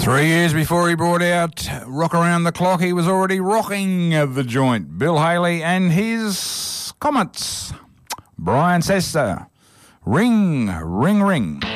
3 years before he brought out Rock Around the Clock, he was already rocking the joint. Bill Haley and his Comets. Brian Sester, Ring, Ring, Ring.